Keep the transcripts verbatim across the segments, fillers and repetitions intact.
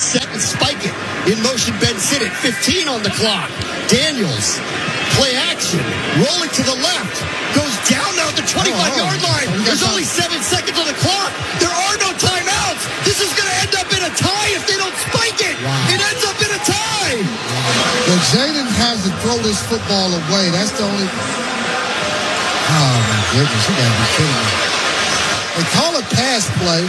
set and spike it. In motion, Ben Sinnott, fifteen on the clock. Daniels, play action, rolling to the left, goes down now at the twenty-five-yard line. There's only seven seconds on the clock. There are no timeouts. This is going to end up in a tie if they don't spike it. Wow. It ends up in a tie. Well, Jaden has to throw this football away. That's the only... Oh, my goodness. You got to be kidding me. They call it pass play.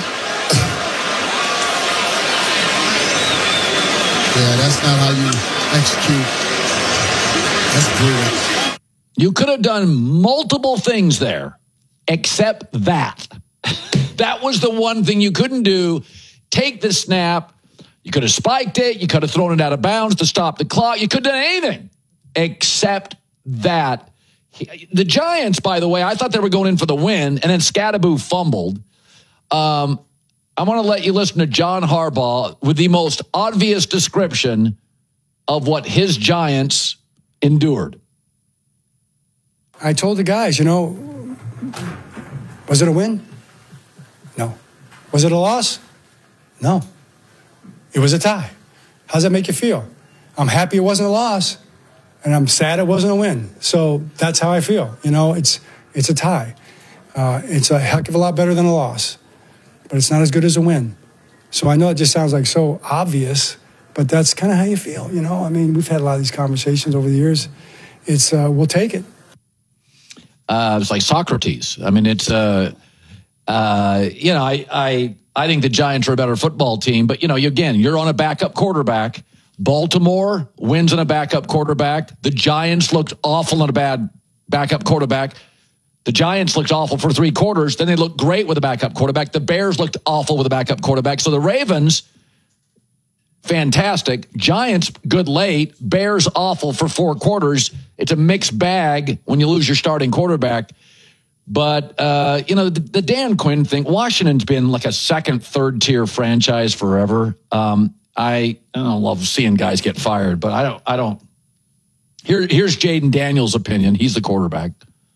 Yeah, that's not how you execute. That's brutal. You could have done multiple things there, except that. That was the one thing you couldn't do. Take the snap. You could have spiked it. You could have thrown it out of bounds to stop the clock. You could have done anything except that. The Giants, by the way, I thought they were going in for the win, and then Scadaboo fumbled. Um, I want to let you listen to John Harbaugh with the most obvious description of what his Giants endured. I told the guys, you know, was it a win? No. Was it a loss? No. It was a tie. How's that make you feel? I'm happy it wasn't a loss, and I'm sad it wasn't a win. So that's how I feel. You know, it's it's a tie. Uh, it's a heck of a lot better than a loss, but it's not as good as a win. So I know it just sounds like so obvious, but that's kind of how you feel, you know? I mean, we've had a lot of these conversations over the years. It's, uh, we'll take it. Uh, it's like Socrates. I mean, it's, uh, uh, you know, I, I, I think the Giants are a better football team, but, you know, again, you're on a backup quarterback. Baltimore wins on a backup quarterback. The Giants looked awful on a bad backup quarterback. The Giants looked awful for three quarters. Then they looked great with a backup quarterback. The Bears looked awful with a backup quarterback. So the Ravens, fantastic. Giants, good late. Bears, awful for four quarters. It's a mixed bag when you lose your starting quarterback. But, uh, you know, the, the Dan Quinn thing, Washington's been like a second, third tier franchise forever. Um, I, I don't love seeing guys get fired, but I don't, I don't. Here, here's Jaden Daniels' opinion. He's the quarterback.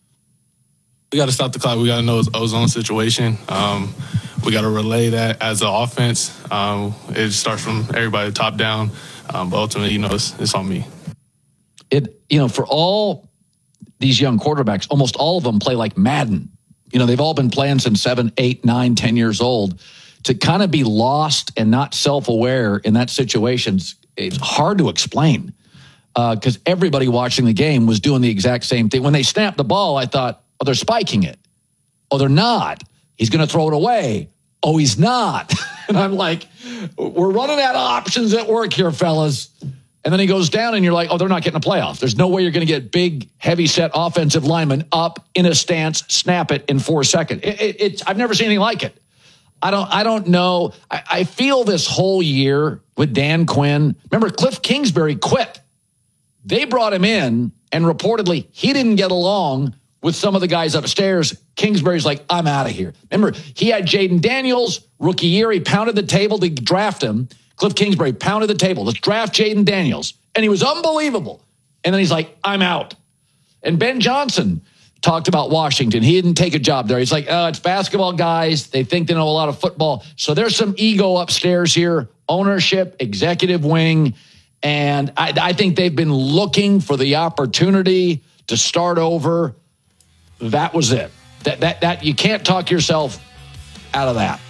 We got to stop the clock. We got to know it's ozone situation. Um, we got to relay that as an offense. Um, it starts from everybody top down. Um, but ultimately, you know, it's, it's on me. It, you know, for all these young quarterbacks, almost all of them play like Madden. You know, they've all been playing since seven, eight, nine, ten years old. To kind of be lost and not self-aware in that situation, it's hard to explain because uh, everybody watching the game was doing the exact same thing. When they snapped the ball, I thought, oh, they're spiking it. Oh, they're not. He's going to throw it away. Oh, he's not. And I'm like, we're running out of options at work here, fellas. And then he goes down and you're like, oh, they're not getting a playoff. There's no way you're going to get big, heavy-set offensive linemen up in a stance, snap it in four seconds. It, it, it's I've never seen anything like it. I don't I don't know. I, I feel this whole year with Dan Quinn. Remember, Cliff Kingsbury quit. They brought him in, and reportedly he didn't get along with some of the guys upstairs. Kingsbury's like, I'm out of here. Remember, he had Jaden Daniels, rookie year. He pounded the table to draft him. Cliff Kingsbury pounded the table. Let's draft Jaden Daniels. And he was unbelievable. And then he's like, I'm out. And Ben Johnson talked about Washington. He didn't take a job there. He's like, oh, it's basketball guys. They think they know a lot of football. So there's some ego upstairs here, ownership, executive wing. And I, I think they've been looking for the opportunity to start over. That was it. That, that, that you can't talk yourself out of that.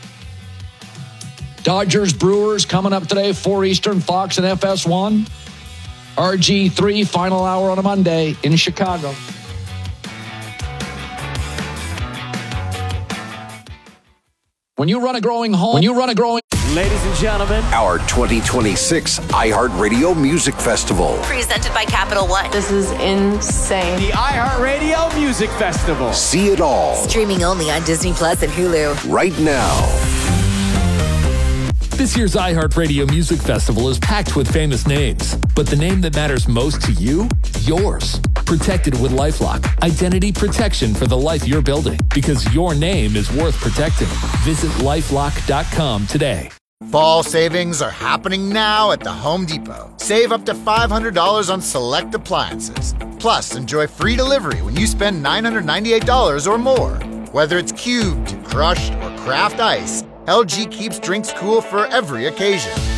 Dodgers, Brewers coming up today, four Eastern, Fox and F S one. R G three, final hour on a Monday in Chicago. When you run a growing home, when you run a growing... Ladies and gentlemen, our twenty twenty-six iHeartRadio Music Festival. Presented by Capital One. This is insane. The iHeartRadio Music Festival. See it all. Streaming only on Disney Plus and Hulu. Right now. This year's iHeartRadio Music Festival is packed with famous names, but the name that matters most to you? Yours. Protected with LifeLock. Identity protection for the life you're building, because your name is worth protecting. Visit lifelock dot com today. Fall savings are happening now at the Home Depot. Save up to five hundred dollars on select appliances. Plus, enjoy free delivery when you spend nine hundred ninety-eight dollars or more. Whether it's cubed, crushed, or craft ice, L G keeps drinks cool for every occasion.